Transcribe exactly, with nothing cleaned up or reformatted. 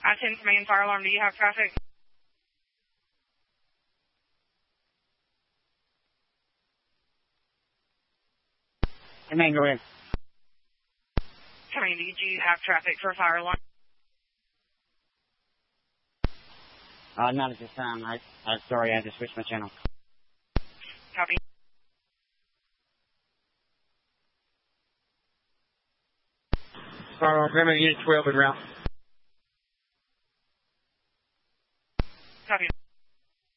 I ten for main fire alarm. Do you have traffic? Command, go ahead. Command, did you have traffic for fire alarm? Uh, not at this time. I, I'm sorry, I had to switch my channel. Copy. Fire alarm, Grandma, Unit twelve en route.